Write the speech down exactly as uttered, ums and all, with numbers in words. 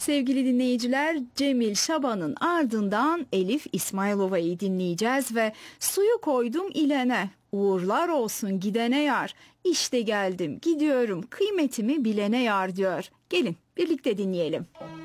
Sevgili dinleyiciler, Cemil Şaban'ın ardından Elif İsmailova'yı dinleyeceğiz ve suyu koydum ilene, uğurlar olsun gidene yar, işte geldim gidiyorum kıymetimi bilene yar diyor. Gelin birlikte dinleyelim.